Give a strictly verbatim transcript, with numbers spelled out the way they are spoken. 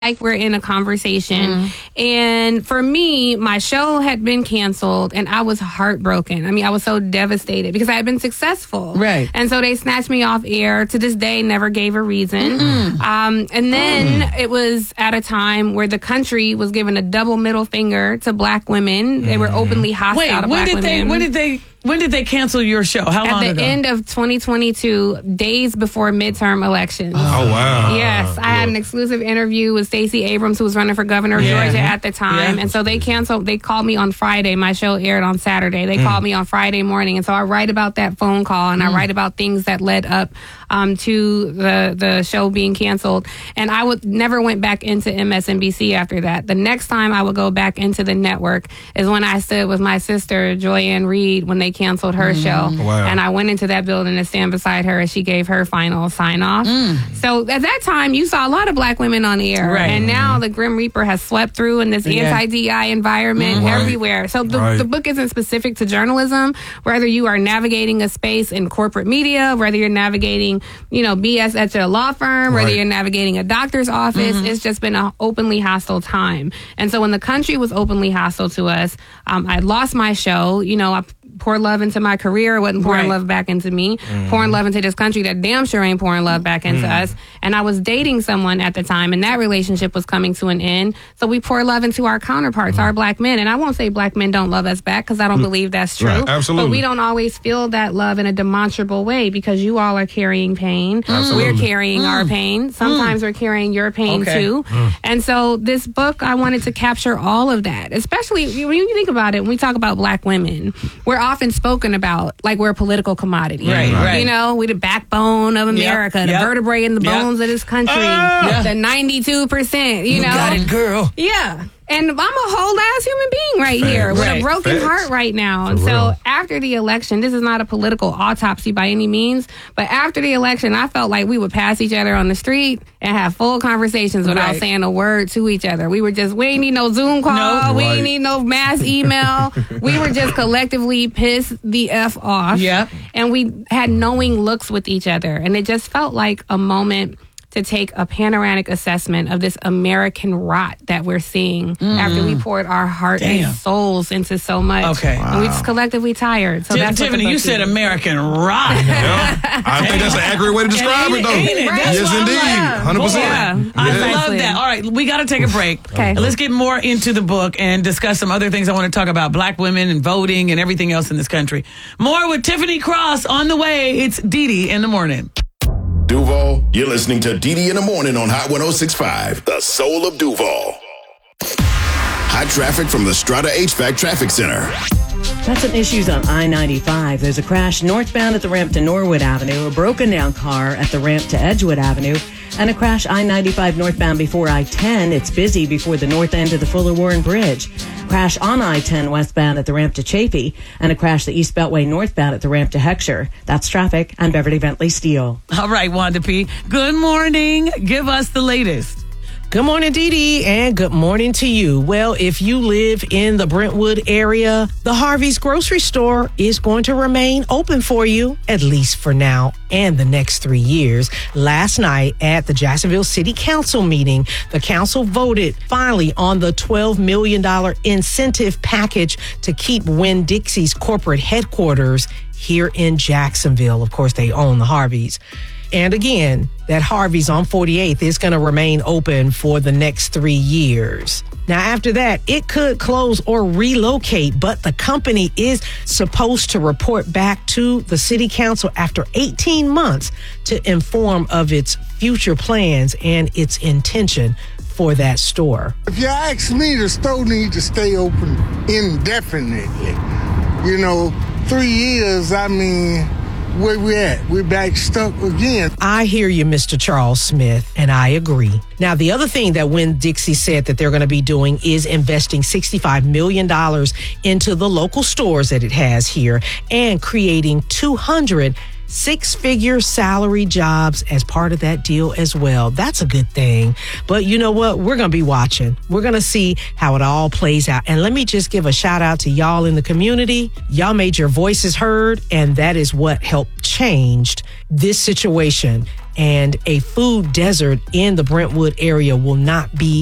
like we're in a conversation. Mm-hmm. And for me, my show had been canceled and I was heartbroken. I mean, I was so devastated because I had been successful. Right. And so they snatched me off air. To this day, never gave a reason. Um, and then mm. it was at a time where the country was giving a double middle finger to black women. They were openly hostile Wait, to when black did women. they, when did they... When did they cancel your show? How long ago? At the end of twenty twenty-two, days before midterm elections. Oh, wow. Yes. I had an exclusive interview with Stacey Abrams, who was running for governor of Yeah. Georgia at the time. Yeah. And so they canceled, they called me on Friday. My show aired on Saturday. They mm. called me on Friday morning. And so I write about that phone call and mm. I write about things that led up um, to the, the show being canceled. And I would never went back into M S N B C after that. The next time I would go back into the network is when I stood with my sister, Joyanne Reed, when they canceled her mm. show. Wow. And I went into that building to stand beside her as she gave her final sign off. Mm. So at that time, you saw a lot of black women on the air. Right. And now the Grim Reaper has swept through in this Yeah. anti-D E I environment Mm. Right. everywhere. So the, Right. the book isn't specific to journalism. Whether you are navigating a space in corporate media, whether you're navigating, you know, B S at your law firm, whether Right. you're navigating a doctor's office, Mm-hmm. it's just been an openly hostile time. And so when the country was openly hostile to us, um, I lost my show. You know, I poured love into my career, wasn't pouring Right. love back into me, pouring love into this country that damn sure ain't pouring love back into us. And I was dating someone at the time, and that relationship was coming to an end. So we pour love into our counterparts, our black men. And I won't say black men don't love us back, because I don't believe that's true. Right, absolutely. But we don't always feel that love in a demonstrable way, because you all are carrying pain. Absolutely. We're carrying our pain. Sometimes we're carrying your pain Okay. too. And so this book, I wanted to capture all of that, especially when you think about it, when we talk about black women, we're often spoken about like we're a political commodity. Right, right. You know, we're the backbone of America, Yep, the yep, vertebrae in the yep. bones of this country, Ah! the ninety-two percent, you, You know. got it, girl. Yeah. And I'm a whole ass human being right here with Right. a broken Facts. heart right now. And For so real. after the election, this is not a political autopsy by any means, but after the election, I felt like we would pass each other on the street and have full conversations without Right. saying a word to each other. We were just, we ain't need no Zoom call. No. We Right. ain't need no mass email. We were just collectively pissed the F off. Yep. And we had knowing looks with each other. And it just felt like a moment to take a panoramic assessment of this American rot that we're seeing after we poured our heart Damn. and souls into so much. Okay. And we just collectively tired. So Ti- that's what the Tiffany, book you said is. American rock. Yeah. I think that's an accurate way to describe Ain't it, it? though. Ain't it? That's Yes, why I'm indeed. like, one hundred percent. Yeah. I Yeah. love that. All right, we got to take a break. Okay. Let's get more into the book and discuss some other things I want to talk about, black women and voting and everything else in this country. More with Tiffany Cross on the way. It's Dee Dee in the morning. Duval, you're listening to Dee Dee in the morning on Hot one oh six point five, the soul of Duval. Hot traffic from the Strata H V A C Traffic Center. Got some issues on I ninety-five. There's a crash northbound at the ramp to Norwood Avenue, a broken down car at the ramp to Edgewood Avenue, and a crash I ninety-five northbound before I ten. It's busy before the north end of the Fuller Warren Bridge. Crash on I ten westbound at the ramp to Chafee, and a crash the East Beltway northbound at the ramp to Heckscher. That's traffic. I'm Beverly Bentley Steele. All right, Wanda P. Good morning. Give us the latest. Good morning, Dee Dee, and good morning to you. Well, if you live in the Brentwood area, the Harvey's grocery store is going to remain open for you, at least for now and the next three years. Last night at the Jacksonville City Council meeting, the council voted finally on the twelve million dollars incentive package to keep Winn-Dixie's corporate headquarters here in Jacksonville. Of course, they own the Harveys. And again, that Harvey's on forty-eighth is going to remain open for the next three years. Now, after that, it could close or relocate, but the company is supposed to report back to the city council after eighteen months to inform of its future plans and its intention for that store. If you ask me, the store needs to stay open indefinitely. You know, three years, I mean, where we at? We're back stuck again. I hear you, Mister Charles Smith, and I agree. Now, the other thing that Winn-Dixie said that they're going to be doing is investing sixty-five million dollars into the local stores that it has here and creating two hundred six-figure salary jobs as part of that deal as well. That's a good thing. But you know what? We're going to be watching. We're going to see how it all plays out. And let me just give a shout out to y'all in the community. Y'all made your voices heard, and that is what helped changed this situation. and a food desert in the Brentwood area will not be